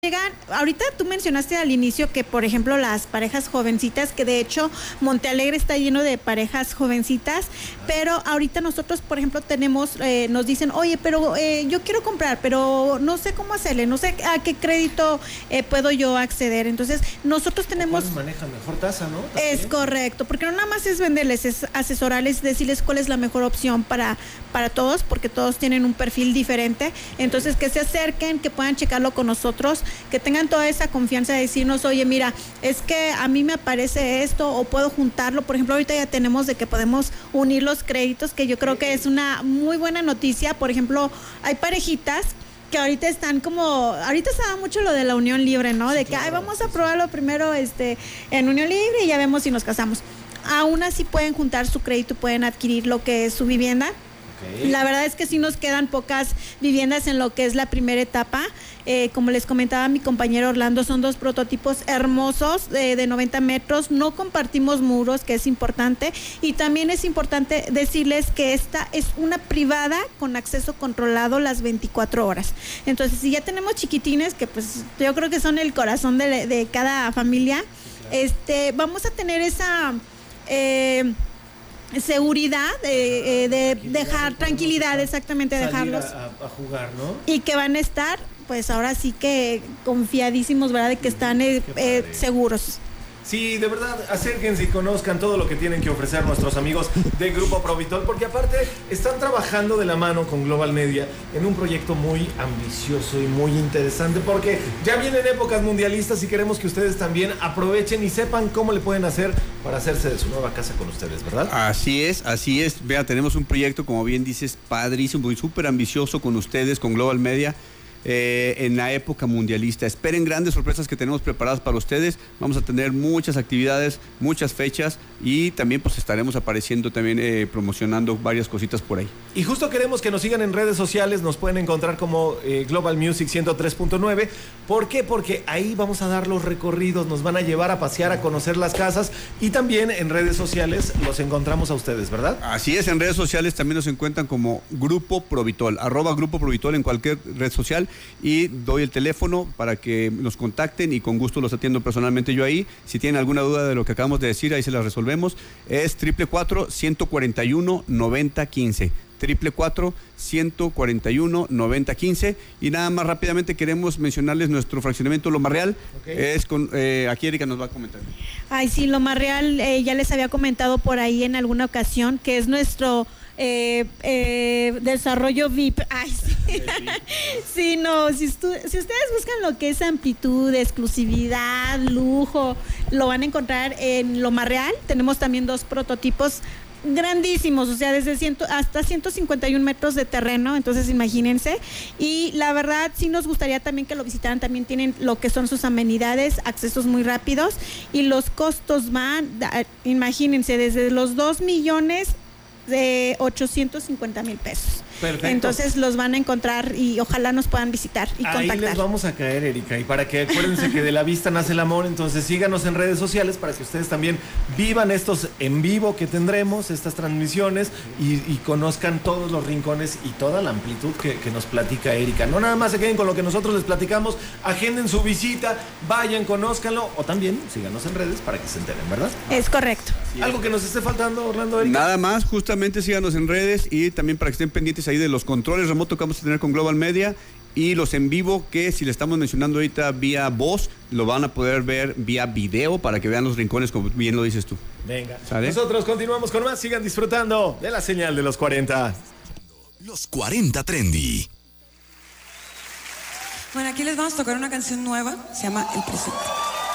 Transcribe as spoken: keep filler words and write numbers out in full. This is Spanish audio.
Llegan, ahorita tú mencionaste al inicio que, por ejemplo, las parejas jovencitas, que de hecho Montealegre está lleno de parejas jovencitas, pero ahorita nosotros, por ejemplo, tenemos, eh, nos dicen, oye, pero eh, yo quiero comprar, pero no sé cómo hacerle, no sé a qué crédito eh, puedo yo acceder. Entonces, nosotros tenemos... ¿Cuál maneja mejor tasa, no? ¿También? Es correcto, porque no nada más es venderles, es asesorarles, decirles cuál es la mejor opción para, para todos, porque todos tienen un perfil diferente. Entonces, que se acerquen, que puedan checarlo con nosotros, que tengan toda esa confianza de decirnos, oye, mira, es que a mí me aparece esto o puedo juntarlo. Por ejemplo, ahorita ya tenemos de que podemos unir los créditos, que yo creo que es una muy buena noticia. Por ejemplo, hay parejitas que ahorita están como, ahorita se da mucho lo de la unión libre, ¿no? De que, ay, vamos a probarlo primero este, en unión libre y ya vemos si nos casamos. Aún así pueden juntar su crédito, pueden adquirir lo que es su vivienda. La verdad es que sí nos quedan pocas viviendas en lo que es la primera etapa. Eh, como les comentaba mi compañero Orlando, son dos prototipos hermosos eh, de noventa metros. No compartimos muros, que es importante. Y también es importante decirles que esta es una privada con acceso controlado las veinticuatro horas. Entonces, si ya tenemos chiquitines, que pues yo creo que son el corazón de, de cada familia, este, vamos a tener esa... Eh, seguridad de, de dejar tranquilidad, exactamente, dejarlos a, a jugar, ¿no? Y que van a estar, pues ahora sí que confiadísimos, ¿verdad? De que están eh, eh, seguros. Sí, de verdad, acérquense y conozcan todo lo que tienen que ofrecer nuestros amigos del Grupo Provitol, porque aparte están trabajando de la mano con Global Media en un proyecto muy ambicioso y muy interesante, porque ya vienen épocas mundialistas y queremos que ustedes también aprovechen y sepan cómo le pueden hacer para hacerse de su nueva casa con ustedes, ¿verdad? Así es, así es. Vea, tenemos un proyecto, como bien dices, padrísimo y súper ambicioso con ustedes, con Global Media. Eh, en la época mundialista. Esperen grandes sorpresas que tenemos preparadas para ustedes. Vamos a tener muchas actividades, muchas fechas y también pues estaremos apareciendo también eh, promocionando varias cositas por ahí. Y justo queremos que nos sigan en redes sociales, nos pueden encontrar como eh, Global Music ciento tres punto nueve. ¿Por qué? Porque ahí vamos a dar los recorridos, nos van a llevar a pasear, a conocer las casas y también en redes sociales los encontramos a ustedes, ¿verdad? Así es, en redes sociales también nos encuentran como Grupo Provitol, arroba Grupo Provitol en cualquier red social. Y doy el teléfono para que nos contacten y con gusto los atiendo personalmente yo ahí. Si tienen alguna duda de lo que acabamos de decir, ahí se la resolvemos. Es triple cuatro, ciento cuarenta y uno, noventa quince. triple cuatro, ciento cuarenta y uno, noventa quince. Y nada más rápidamente queremos mencionarles nuestro fraccionamiento Loma Real. Okay. Es con, eh, aquí Erika nos va a comentar. Ay, sí, Loma Real, eh, ya les había comentado por ahí en alguna ocasión que es nuestro... Eh, eh, desarrollo V I P. Ay, sí. Sí, sí, no, si, estu- si ustedes buscan lo que es amplitud, exclusividad, lujo, lo van a encontrar en Loma Real. Tenemos también dos prototipos grandísimos, o sea, desde ciento, hasta ciento cincuenta y un metros de terreno, entonces imagínense. Y la verdad sí nos gustaría también que lo visitaran. También tienen lo que son sus amenidades, accesos muy rápidos y los costos van, imagínense, desde los dos millones de ochocientos cincuenta mil pesos. Perfecto. Entonces los van a encontrar y ojalá nos puedan visitar y ahí contactar. Les vamos a caer, Erika, y para que acuérdense que de la vista nace el amor, entonces síganos en redes sociales para que ustedes también vivan estos en vivo que tendremos, estas transmisiones y, y conozcan todos los rincones y toda la amplitud que, que nos platica Erika. No nada más se queden con lo que nosotros les platicamos, agenden su visita, vayan, conózcanlo o también síganos en redes para que se enteren, ¿verdad? Es correcto. ¿Algo que nos esté faltando, Orlando, Erika? Nada más, justamente síganos en redes y también para que estén pendientes ahí de los controles remotos que vamos a tener con Global Media y los en vivo que si le estamos mencionando ahorita vía voz, lo van a poder ver vía video para que vean los rincones como bien lo dices tú. Venga, ¿sale? Nosotros continuamos con más, sigan disfrutando de la señal de los cuarenta. Los cuarenta Trendy. Bueno, aquí les vamos a tocar una canción nueva, se llama El Presente.